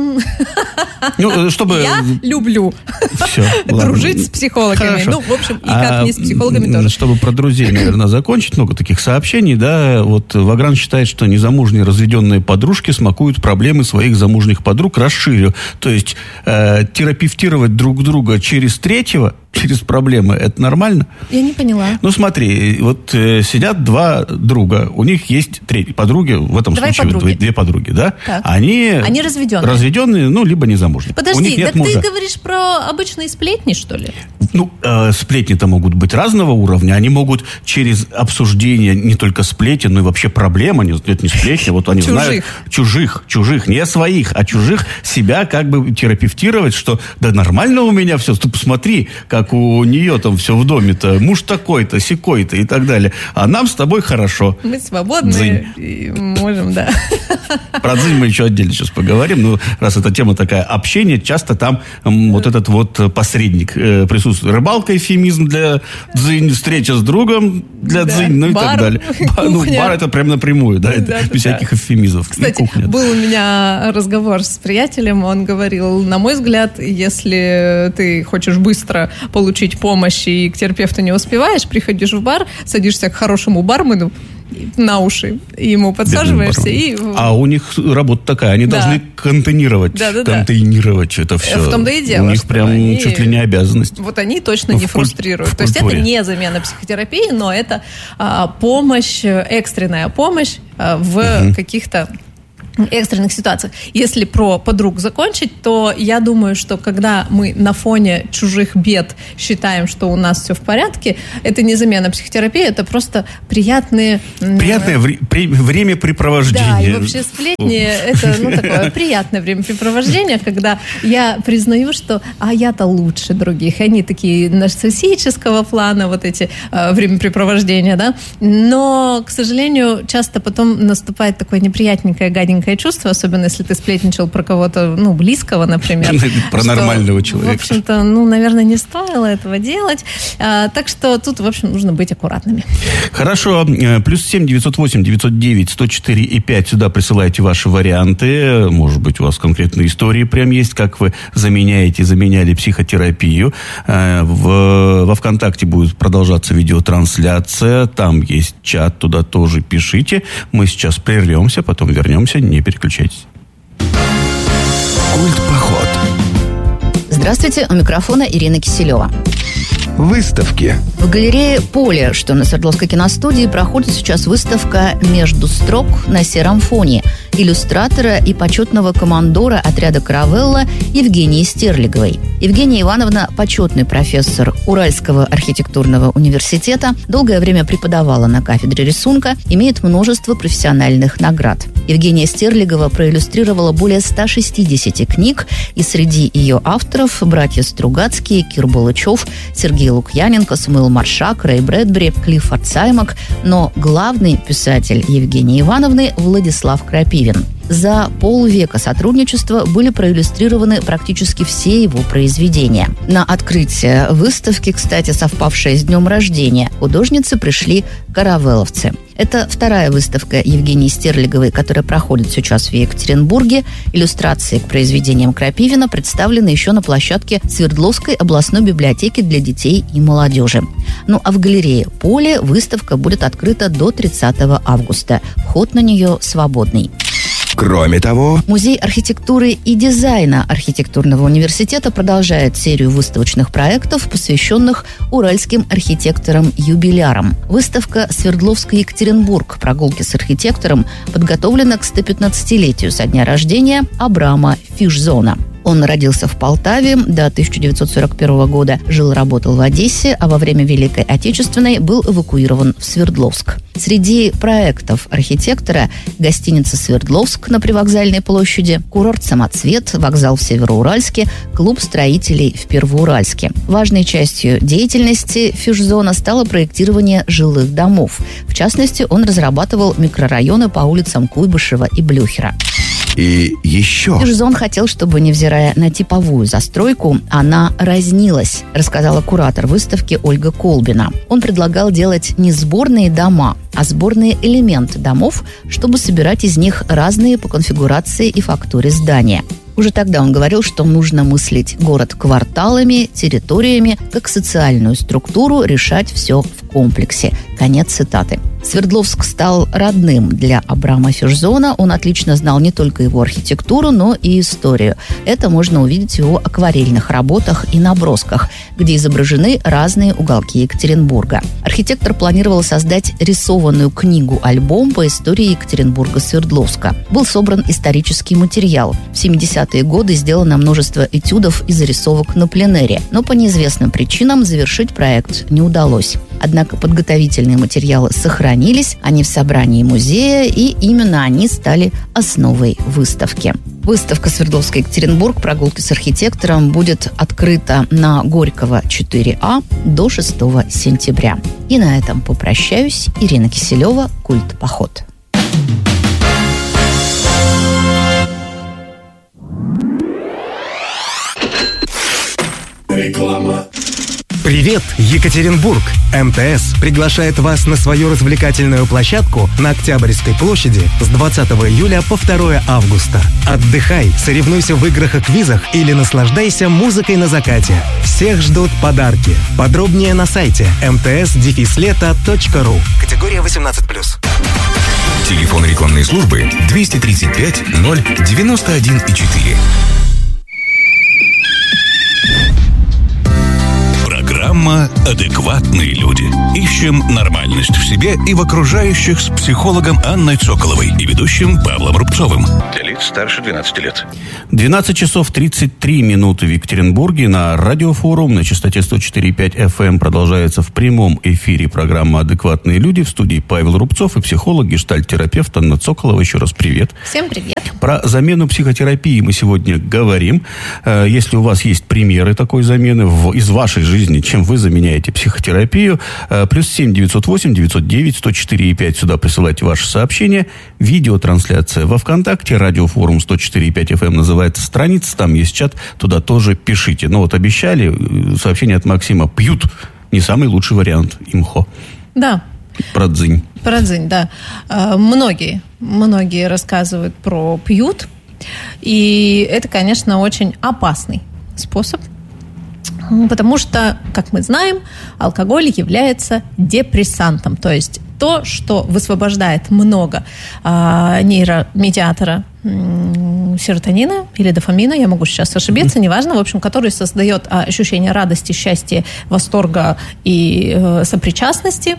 S13: люблю дружить с психологами.
S10: Хорошо.
S13: В общем, и как не с психологами тоже.
S10: Чтобы про друзей, наверное, закончить, много таких сообщений, да, вот Вагран считает, что незамужние разведенные подружки смакуют проблемы своих замужних подруг. Расширю. То есть терапевтировать друг друга через третьего, через проблемы, это нормально?
S13: Я не поняла.
S10: Смотри, вот сидят два друга, у них есть подруги, в этом случае две подруги, да?
S13: Так.
S10: Они
S13: разведенные.
S10: Разведенные, либо не замужние.
S13: Подожди, так ты говоришь про обычные сплетни, что ли?
S10: Сплетни-то могут быть разного уровня. Они могут через обсуждение не только сплетен, но и вообще проблем. Это не сплетни, вот они знают чужих, не своих, а чужих, себя как бы терапевтировать, что да нормально у меня все, ты посмотри, как у нее там все в доме-то, муж такой-то, сякой-то и так далее. А нам с тобой хорошо.
S13: Мы свободны и можем, да.
S10: Про дзынь мы еще отдельно сейчас поговорим. Раз эта тема такая общение, часто там вот этот вот посредник присутствует. Рыбалка — эвфемизм для дзынь, встреча с другом для дзынь, и так далее. Бар — это прям напрямую, да, это без всяких эвфемизмов.
S13: Кстати, был у меня разговор с приятелем, он говорил: на мой взгляд, если ты хочешь быстро получить помощь и к терапевту не успеваешь, приходишь в бар, садишься к хорошему бармену на уши, и ему подсаживаешься.
S10: А у них работа такая, они должны контейнировать это все.
S13: В том-то и дело.
S10: У них прям чуть ли не обязанность.
S13: Вот они точно не фрустрируют. То есть это не замена психотерапии, но это помощь, экстренная помощь в каких-то экстренных ситуациях. Если про подруг закончить, то я думаю, что когда мы на фоне чужих бед считаем, что у нас все в порядке, это не замена психотерапии, это просто приятное
S10: времяпрепровождение.
S13: Да, и вообще сплетни, это такое приятное времяпрепровождение, когда я признаю, что я-то лучше других. Они такие нарциссического плана, вот эти времяпрепровождения, да. Но, к сожалению, часто потом наступает такое неприятненькое, гаденькое чувство, особенно если ты сплетничал про кого-то, близкого, например.
S10: Про нормального человека.
S13: В общем-то, наверное, не стоило этого делать. Так что тут, в общем, нужно быть аккуратными.
S10: Хорошо. +7 908 909 104 и 5. Сюда присылайте ваши варианты. Может быть, у вас конкретные истории прям есть, как вы заменяли психотерапию. Во ВКонтакте будет продолжаться видеотрансляция. Там есть чат, туда тоже пишите. Мы сейчас прервемся, потом вернемся. Не переключайтесь.
S11: Культпоход.
S3: Здравствуйте, у микрофона Ирина Киселева.
S11: Выставки.
S3: В галерее «Поле», что на Свердловской киностудии, проходит сейчас выставка «Между строк» на сером фоне иллюстратора и почетного командора отряда «Каравелла» Евгении Стерлиговой. Евгения Ивановна – почетный профессор Уральского архитектурного университета, долгое время преподавала на кафедре рисунка, имеет множество профессиональных наград. Евгения Стерлигова проиллюстрировала более 160 книг, и среди ее авторов – братья Стругацкие, Кир Булычев, Сергей Лукьяненко, Самуил Маршак, Рэй Брэдбери, Клиффорд Саймак, но главный писатель Евгении Ивановны – Владислав Крапивин. За полвека сотрудничества были проиллюстрированы практически все его произведения. На открытие выставки, кстати, совпавшее с днем рождения, художницы пришли каравелловцы. Это вторая выставка Евгении Стерлиговой, которая проходит сейчас в Екатеринбурге. Иллюстрации к произведениям Крапивина представлены еще на площадке Свердловской областной библиотеки для детей и молодежи. А в галерее «Поле» выставка будет открыта до 30 августа. Вход на нее свободный.
S11: Кроме того,
S3: Музей архитектуры и дизайна архитектурного университета продолжает серию выставочных проектов, посвященных уральским архитекторам-юбилярам. Выставка «Свердловский Екатеринбург. Прогулки с архитектором» подготовлена к 115-летию со дня рождения Абрама Фишзона. Он родился в Полтаве, до 1941 года жил-работал в Одессе, а во время Великой Отечественной был эвакуирован в Свердловск. Среди проектов архитектора гостиница «Свердловск» на Привокзальной площади, курорт «Самоцвет», вокзал в Североуральске, клуб строителей в Первоуральске. Важной частью деятельности Фишзона стало проектирование жилых домов. В частности, он разрабатывал микрорайоны по улицам Куйбышева и Блюхера.
S11: И еще.
S3: Фишзон хотел, чтобы, невзирая на типовую застройку, она разнилась, рассказала куратор выставки Ольга Колбина. Он предлагал делать не сборные дома, а сборные элементы домов, чтобы собирать из них разные по конфигурации и фактуре здания. Уже тогда он говорил, что нужно мыслить город кварталами, территориями, как социальную структуру, решать все в комплексе. Конец цитаты. Свердловск стал родным для Абрама Фишзона. Он отлично знал не только его архитектуру, но и историю. Это можно увидеть в его акварельных работах и набросках, где изображены разные уголки Екатеринбурга. Архитектор планировал создать рисованную книгу-альбом по истории Екатеринбурга-Свердловска. Был собран исторический материал. В 70-е годы сделано множество этюдов и зарисовок на пленэре, но по неизвестным причинам завершить проект не удалось. Однако подготовительные материалы сохранились, они в собрании музея, и именно они стали основой выставки. Выставка «Свердловский Екатеринбург. Прогулки с архитектором» будет открыта на Горького, 4А до 6 сентября. И на этом попрощаюсь. Ирина Киселева, «Культпоход».
S11: Реклама.
S14: Привет, Екатеринбург! МТС приглашает вас на свою развлекательную площадку на Октябрьской площади с 20 июля по 2 августа. Отдыхай, соревнуйся в играх и квизах или наслаждайся музыкой на закате. Всех ждут подарки. Подробнее на сайте mts-лето.ру. Категория 18+.
S4: Телефон рекламной службы 235 091,4. Программа «Адекватные люди». Ищем нормальность в себе и в окружающих с психологом Анной Цоколовой и ведущим Павлом Рубцовым. Для лиц старше 12 лет.
S10: 12 часов 33 минуты в Екатеринбурге. На радиофорум на частоте 104,5 FM продолжается в прямом эфире программа «Адекватные люди». В студии Павел Рубцов и психолог, гештальт-терапевт Анна Цоколова. Еще раз привет.
S13: Всем привет.
S10: Про замену психотерапии мы сегодня говорим. Если у вас есть примеры такой замены из вашей жизни, чем вы заменяете психотерапию, +7 908 909 104,5. Сюда присылайте ваши сообщения. Видеотрансляция во ВКонтакте. Радиофорум 104,5 FM называется страница. Там есть чат. Туда тоже пишите. Но вот обещали, сообщение от Максима: пьют. Не самый лучший вариант. Имхо.
S13: Да.
S10: Про дзынь.
S13: Про дзынь, да. Многие рассказывают про пьют. И это, конечно, очень опасный способ. Потому что, как мы знаем, алкоголь является депрессантом. То есть то, что высвобождает много нейромедиатора серотонина или дофамина, я могу сейчас ошибиться, неважно, в общем, который создает ощущение радости, счастья, восторга и сопричастности.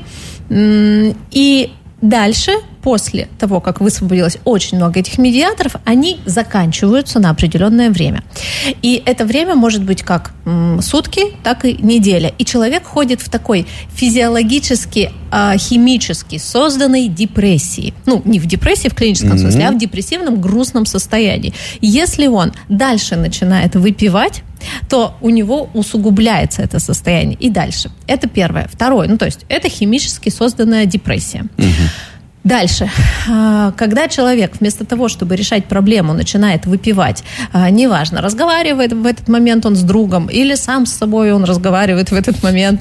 S13: И дальше, после того, как высвободилось очень много этих медиаторов, они заканчиваются на определенное время. И это время может быть как сутки, так и неделя. И человек ходит в такой физиологически, химически созданной депрессии. Ну, не в депрессии в клиническом смысле, а в депрессивном грустном состоянии. Если он дальше начинает выпивать, то у него усугубляется это состояние. И дальше. Это первое. Второе. То есть это химически созданная депрессия. Дальше. Когда человек вместо того, чтобы решать проблему, начинает выпивать, неважно, разговаривает в этот момент он с другом или сам с собой он разговаривает в этот момент.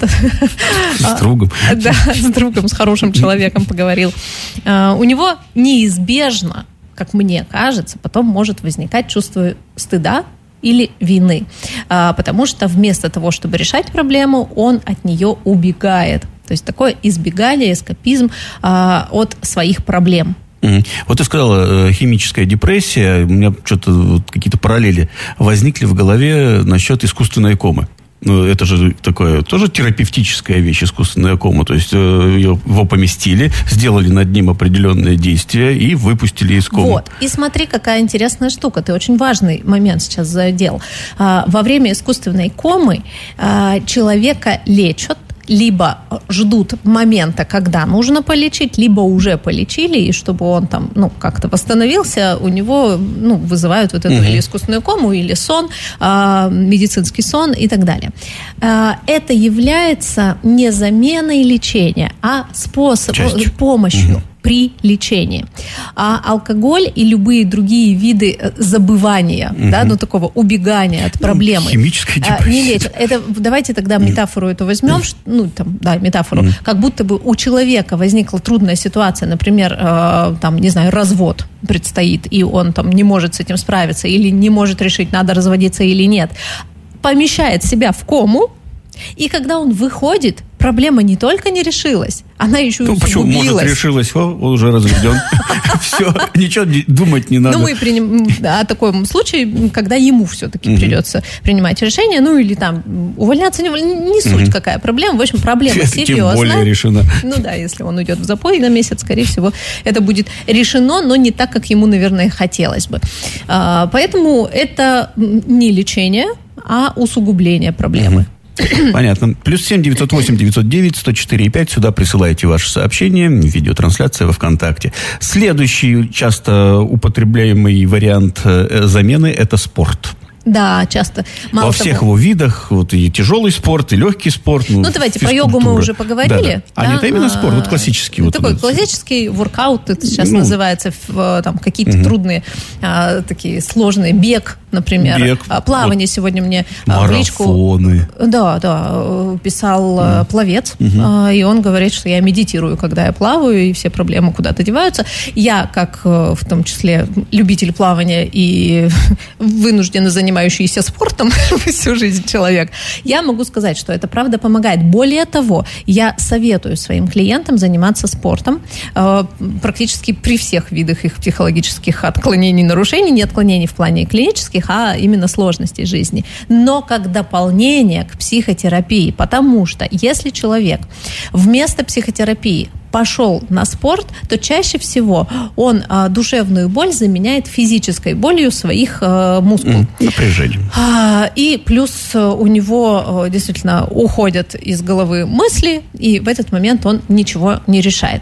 S10: С другом.
S13: Да, с другом, с хорошим человеком поговорил. У него неизбежно, как мне кажется, потом может возникать чувство стыда или вины, потому что вместо того, чтобы решать проблему, он от нее убегает. То есть такое избегание, эскапизм от своих проблем.
S10: Вот ты сказала, химическая депрессия. У меня что-то какие-то параллели возникли в голове насчет искусственной комы. Ну, это же такое тоже терапевтическая вещь, искусственная кома. То есть его поместили, сделали над ним определенные действия и выпустили из комы.
S13: Вот. И смотри, какая интересная штука. Ты очень важный момент сейчас задел. Во время искусственной комы человека лечат, либо ждут момента, когда нужно полечить, либо уже полечили, и чтобы он там, как-то восстановился, у него, вызывают вот эту или искусственную кому, или сон, медицинский сон и так далее. Это является не заменой лечения, а способом, помощью при лечении. А алкоголь и любые другие виды забывания, такого убегания от проблемы,
S10: химическая депрессия,
S13: не лечат. Это, давайте тогда метафору эту возьмем, метафору, как будто бы у человека возникла трудная ситуация, например, развод предстоит, и он не может с этим справиться, или не может решить, надо разводиться или нет, помещает себя в кому, и когда он выходит, проблема не только не решилась, она еще и усугубилась.
S10: Почему? Может, решилась, он уже разведен. Все, ничего думать не надо.
S13: Мы о таком случае, когда ему все-таки придется принимать решение, или увольняться, не суть какая проблема. В общем, проблема серьезная.
S10: Тем более решена.
S13: Если он уйдет в запой на месяц, скорее всего, это будет решено, но не так, как ему, наверное, хотелось бы. Поэтому это не лечение, а усугубление проблемы.
S10: Понятно. +7 908 909 104,5. Сюда присылайте ваши сообщения. Видеотрансляция во ВКонтакте. Следующий часто употребляемый вариант замены – это спорт.
S13: Да, часто.
S10: Во всех его видах, вот и тяжелый спорт, и легкий спорт.
S13: Ну, давайте, про йогу мы уже поговорили.
S10: Да. А нет, именно спорт, вот классический. Вот
S13: такой классический воркаут, это сейчас называется, там какие-то трудные, такие сложные, бег, например. Плавание сегодня мне в личку...
S10: Марафоны.
S13: Да, писал пловец, и он говорит, что я медитирую, когда я плаваю, и все проблемы куда-то деваются. Я, как в том числе любитель плавания и вынужденно занимающийся спортом всю жизнь человек, я могу сказать, что это правда помогает. Более того, я советую своим клиентам заниматься спортом практически при всех видах их психологических отклонений, нарушений, не отклонений в плане клинических, а именно сложностей жизни. Но как дополнение к психотерапии, потому что если человек вместо психотерапии пошел на спорт, то чаще всего он душевную боль заменяет физической болью своих мускул.
S10: Напряжением.
S13: И плюс у него действительно уходят из головы мысли, и в этот момент он ничего не решает.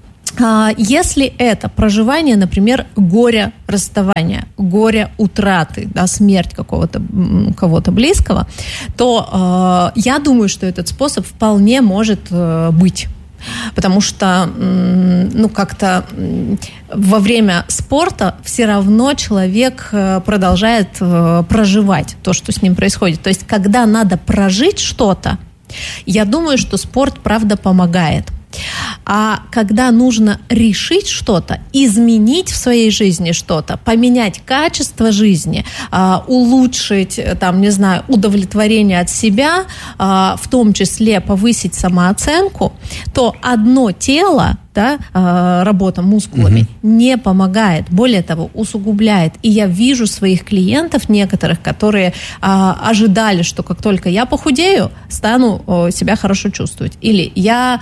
S13: Если это проживание, например, горя расставания, горя утраты, да, смерть кого-то близкого, то я думаю, что этот способ вполне может быть. Потому что, как-то во время спорта все равно человек продолжает проживать то, что с ним происходит. То есть, когда надо прожить что-то, я думаю, что спорт, правда, помогает. А когда нужно решить что-то, изменить в своей жизни что-то, поменять качество жизни, улучшить, удовлетворение от себя, в том числе повысить самооценку, то одно тело, работа мускулами не помогает, более того, усугубляет. И я вижу своих клиентов некоторых, которые ожидали, что как только я похудею, стану себя хорошо чувствовать. Или я,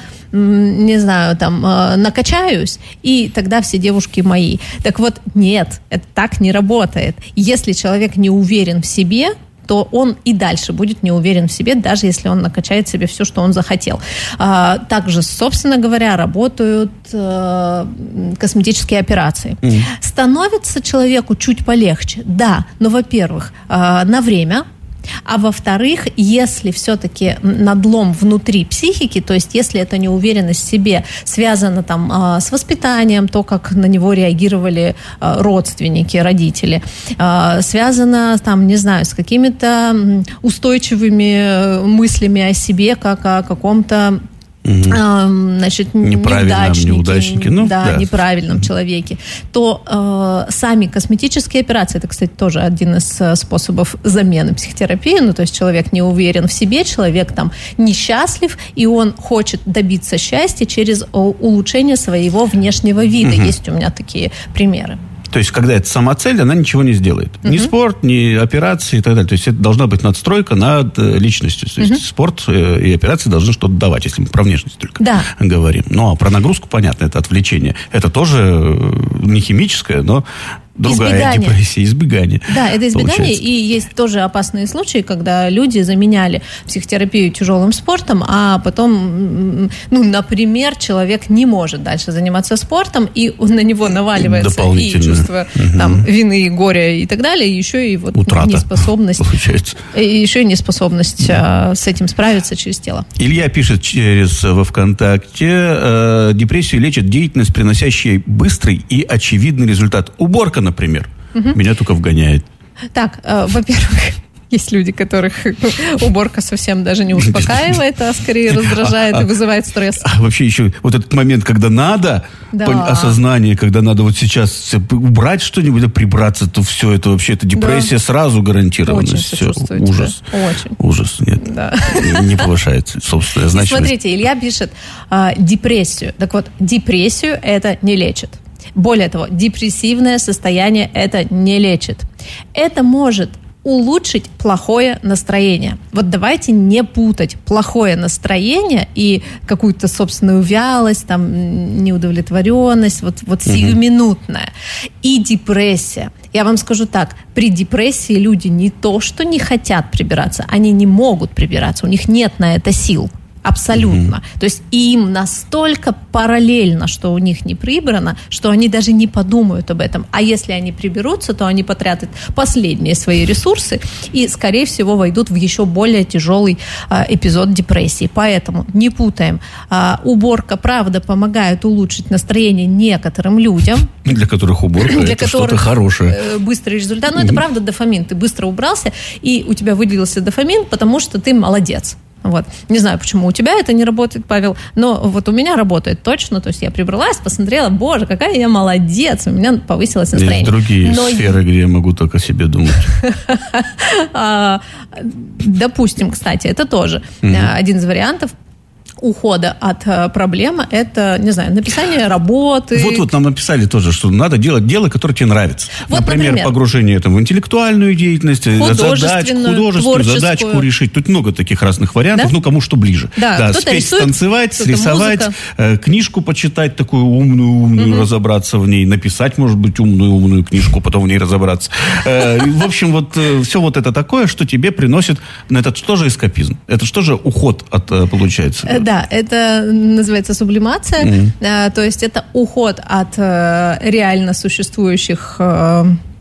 S13: накачаюсь, и тогда все девушки мои. Так вот, нет, это так не работает. Если человек не уверен в себе, то он и дальше будет не уверен в себе, даже если он накачает себе все, что он захотел. Также, собственно говоря, работают косметические операции. Становится человеку чуть полегче, да, но, во-первых, на время. А во-вторых, если все-таки надлом внутри психики, то есть если эта неуверенность в себе связана с воспитанием, то, как на него реагировали родственники, родители, связана, с какими-то устойчивыми мыслями о себе, как о каком-то
S10: неудачнике,
S13: неправильном человеке, то сами косметические операции, это, кстати, тоже один из способов замены психотерапии, то есть человек не уверен в себе, человек несчастлив, и он хочет добиться счастья через улучшение своего внешнего вида. Есть у меня такие примеры.
S10: То есть, когда это самоцель, она ничего не сделает. Ни спорт, ни операции и так далее. То есть, это должна быть надстройка над личностью. То есть, спорт и операции должны что-то давать, если мы про внешность только говорим. Ну, а про нагрузку, понятно, это отвлечение. Это тоже не химическое, но другая депрессия, избегание.
S13: Да, это избегание, получается. И есть тоже опасные случаи, когда люди заменяли психотерапию тяжелым спортом, а потом, например, человек не может дальше заниматься спортом, и на него наваливается и чувство вины, горя и так далее, и еще и
S10: утрата,
S13: неспособность,
S10: получается.
S13: И еще и неспособность с этим справиться через тело.
S10: Илья пишет во ВКонтакте: депрессию лечит деятельность, приносящая быстрый и очевидный результат. Уборка, например, меня только вгоняет.
S13: Так, во-первых, есть люди, которых уборка совсем даже не успокаивает, а скорее раздражает и вызывает стресс.
S10: А вообще еще вот этот момент, когда надо, осознание, когда надо сейчас убрать что-нибудь, прибраться, то все это вообще, это депрессия сразу гарантирована.
S13: Очень сочувствую тебе.
S10: Ужас.
S13: Очень.
S10: Ужас, нет. Не повышается собственная значимость.
S13: Смотрите, Илья пишет депрессию. Так вот, депрессию это не лечит. Более того, депрессивное состояние это не лечит. Это может улучшить плохое настроение. Вот давайте не путать плохое настроение и какую-то собственную вялость, неудовлетворенность, сиюминутная. И депрессия. Я вам скажу так, при депрессии люди не то, что не хотят прибираться, они не могут прибираться, у них нет на это сил. Абсолютно. То есть им настолько параллельно, что у них не прибрано, что они даже не подумают об этом. А если они приберутся, то они потратят последние свои ресурсы и, скорее всего, войдут в еще более тяжелый эпизод депрессии. Поэтому не путаем. Уборка, правда, помогает улучшить настроение некоторым людям.
S10: Для которых уборка – это что-то хорошее.
S13: Быстрый результат. Но это правда дофамин. Ты быстро убрался, и у тебя выделился дофамин, потому что ты молодец. Вот. Не знаю, почему у тебя это не работает, Павел, но вот у меня работает точно. То есть я прибралась, посмотрела, боже, какая я молодец, у меня повысилось настроение.
S10: Есть другие сферы, где я могу только о себе думать.
S13: Допустим, кстати, это тоже один из вариантов ухода от проблемы, это, не знаю, написание работы.
S10: Вот нам написали тоже, что надо делать дело, которое тебе нравится. Вот, например, погружение в интеллектуальную деятельность, художественную задачку решить. Тут много таких разных вариантов, кому что ближе.
S13: Да,
S10: спеть,
S13: рисует,
S10: станцевать, рисовать, книжку почитать, такую умную, разобраться в ней, написать, может быть, умную книжку, потом в ней разобраться. В общем, вот все вот это такое, что тебе приносит, это что же эскапизм? Это что же уход получается?
S13: Да, это называется сублимация, то есть это уход от реально существующих